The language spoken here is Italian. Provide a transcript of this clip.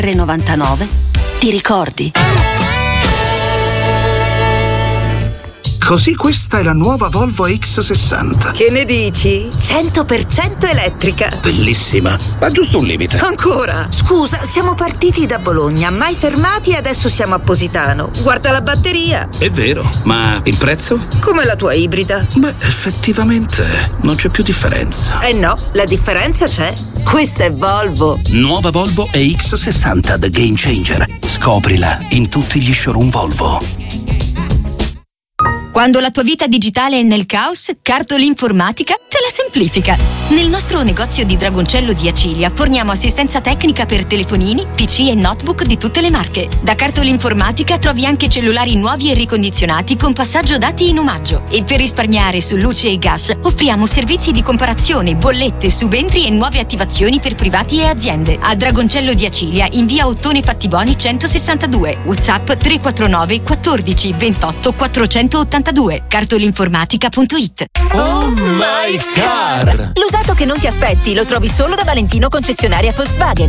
99. Ti ricordi? Così questa è la nuova Volvo X60. Che ne dici? 100% elettrica. Bellissima, ma giusto un limite. Ancora? Scusa, siamo partiti da Bologna, mai fermati e adesso siamo a Positano. Guarda la batteria. È vero, ma il prezzo? Come la tua ibrida. Beh, effettivamente non c'è più differenza. Eh no, la differenza c'è. Questa è Volvo. Nuova Volvo EX60 The Game Changer. Scoprila in tutti gli showroom Volvo. Quando la tua vita digitale è nel caos, Cartolinformatica te la semplifica. Nel nostro negozio di Dragoncello di Acilia forniamo assistenza tecnica per telefonini, PC e notebook di tutte le marche. Da Cartolinformatica trovi anche cellulari nuovi e ricondizionati con passaggio dati in omaggio. E per risparmiare su luce e gas offriamo servizi di comparazione, bollette, subentri e nuove attivazioni per privati e aziende. A Dragoncello di Acilia in via Ottone Fattiboni 162. WhatsApp 349 14 28 482. Cartolinformatica.it. Oh my car! L'usato che non ti aspetti lo trovi solo da Valentino concessionaria Volkswagen.